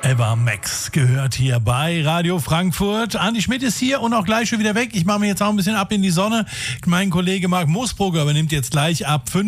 Eva Max gehört hier bei Radio Frankfurt. Andi Schmidt ist hier und auch gleich schon wieder weg. Ich mache mir jetzt auch ein bisschen ab in die Sonne. Mein Kollege Marc Moosbrugger übernimmt jetzt gleich ab 5